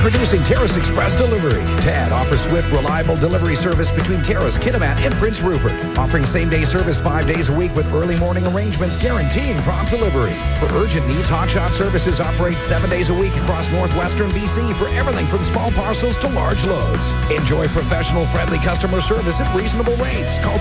Introducing Terrace Express Delivery. TAD offers swift, reliable delivery service between Terrace, Kitimat, and Prince Rupert. Offering same-day service 5 days a week with early morning arrangements guaranteeing prompt delivery. For urgent needs, Hotshot Services operates 7 days a week across northwestern BC for everything from small parcels to large loads. Enjoy professional, friendly customer service at reasonable rates. Call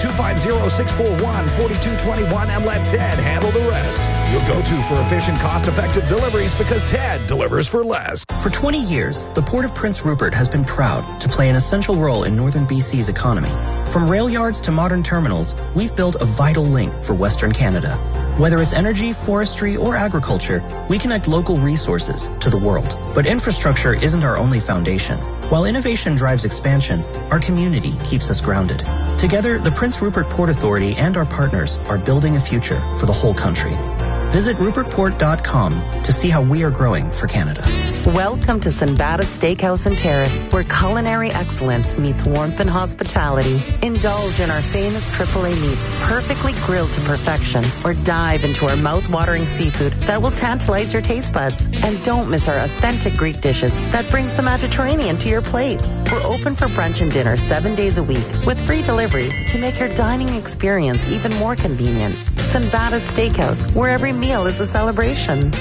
250-641-4221 and let TAD handle the rest. Your go-to for efficient, cost-effective deliveries because TAD delivers for less. For 20 years, the Port of Prince Rupert has been proud to play an essential role in northern BC's economy. From rail yards to modern terminals, we've built a vital link for Western Canada. Whether it's energy, forestry, or agriculture, we connect local resources to the world. But infrastructure isn't our only foundation. While innovation drives expansion, our community keeps us grounded. Together, the Prince Rupert Port Authority and our partners are building a future for the whole country. Visit rupertport.com to see how we are growing for Canada. Welcome to Sinbada Steakhouse and Terrace, where culinary excellence meets warmth and hospitality. Indulge in our famous AAA meats, perfectly grilled to perfection, or dive into our mouth-watering seafood that will tantalize your taste buds. And don't miss our authentic Greek dishes that brings the Mediterranean to your plate. We're open for brunch and dinner 7 days a week with free delivery to make your dining experience even more convenient. Sinbada Steakhouse, where every meal is a celebration.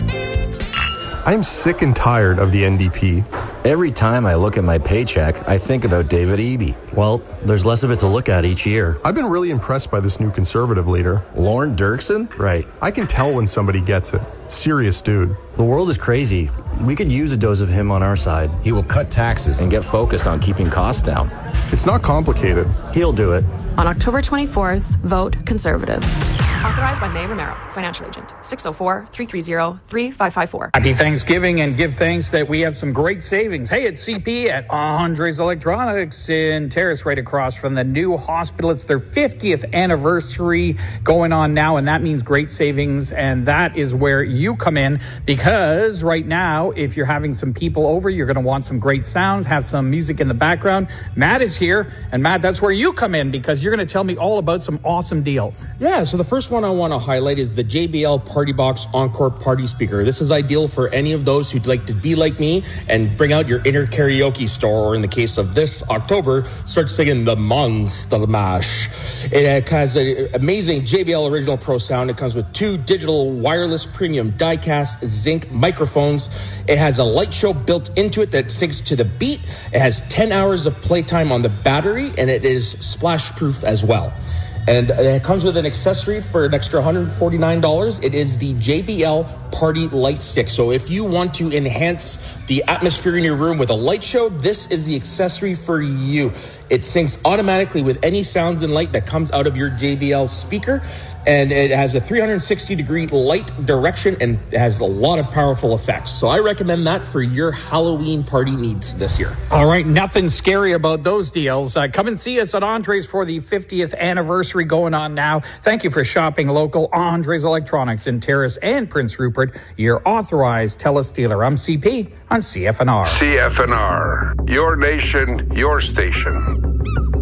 I'm sick and tired of the NDP. Every time I look at my paycheck, I think about David Eby. Well, there's less of it to look at each year. I've been really impressed by this new Conservative leader. Lorne Dirksen? Right. I can tell when somebody gets it. Serious dude. The world is crazy. We could use a dose of him on our side. He will cut taxes and get focused on keeping costs down. It's not complicated. He'll do it. On October 24th, vote Conservative. Authorized by May Romero, financial agent. 604-330-3554. Happy Thanksgiving, and give thanks that we have some great savings. Hey, it's CP at Andres Electronics in Terrace, right across from the new hospital. It's their 50th anniversary going on now, and that means great savings, and that is where you come in, because right now, if you're having some people over, you're going to want some great sounds, have some music in the background. Matt is here, and Matt, that's where you come in, because you're going to tell me all about some awesome deals. Yeah, so the first one I want to highlight is the JBL Party Box Encore Party Speaker. This is ideal for any of those who'd like to be like me and bring out your inner karaoke store, or in the case of this October, start singing the Monster Mash. It has an amazing JBL Original Pro sound. It comes with 2 digital wireless premium die-cast zinc microphones. It has a light show built into it that syncs to the beat. It has 10 hours of playtime on the battery, and it is splash-proof as well. And it comes with an accessory for an extra $149. It is the JBL Party Light Stick. So if you want to enhance the atmosphere in your room with a light show, this is the accessory for you. It syncs automatically with any sounds and light that comes out of your JBL speaker. And it has a 360-degree light direction, and it has a lot of powerful effects. So I recommend that for your Halloween party needs this year. All right, nothing scary about those deals. Come and see us at Andres for the 50th anniversary going on now. Thank you for shopping local. Andres Electronics in Terrace and Prince Rupert, your authorized TELUS dealer. I'm CP on CFNR. CFNR, your nation, your station.